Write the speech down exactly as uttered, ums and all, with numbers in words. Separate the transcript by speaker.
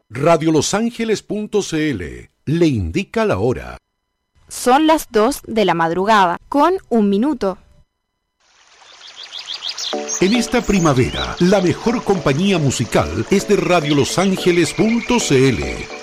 Speaker 1: radio los ángeles punto c l le indica la hora.
Speaker 2: Son las dos de la madrugada, con un minuto.
Speaker 1: En esta primavera, la mejor compañía musical es de radio los ángeles punto c l.